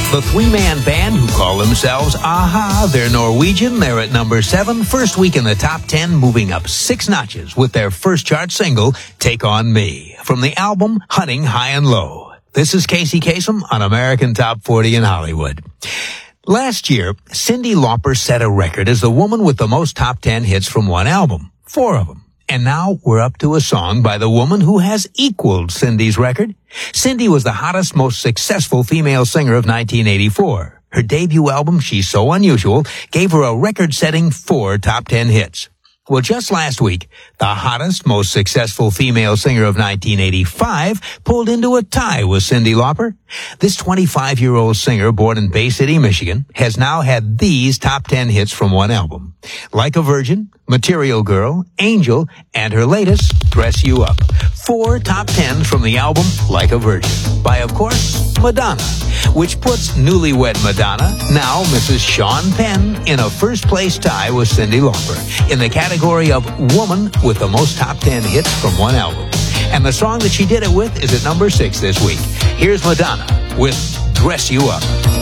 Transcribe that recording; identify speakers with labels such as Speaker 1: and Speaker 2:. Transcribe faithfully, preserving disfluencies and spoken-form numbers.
Speaker 1: The three-man band who call themselves a-ha, they're Norwegian. They're at number seven, first week in the top ten, moving up six notches with their first chart single, Take On Me, from the album Hunting High and Low. This is Casey Kasem on American Top forty in Hollywood. Last year, Cyndi Lauper set a record as the woman with the most top ten hits from one album, four of them. And now we're up to a song by the woman who has equaled Cyndi's record. Cyndi was the hottest, most successful female singer of nineteen eighty-four. Her debut album, She's So Unusual, gave her a record-setting four top ten hits. Well, just last week, the hottest, most successful female singer of nineteen eighty-five pulled into a tie with Cyndi Lauper. This twenty-five-year-old singer, born in Bay City, Michigan, has now had these top ten hits from one album: Like a Virgin, Material Girl, Angel, and her latest, Dress You Up. Four top tens from the album Like a Virgin by, of course, Madonna, which puts newlywed Madonna, now Missus Sean Penn, in a first-place tie with Cyndi Lauper in the category of woman with the most top ten hits from one album. And the song that she did it with is at number six this week. Here's Madonna with Dress You Up.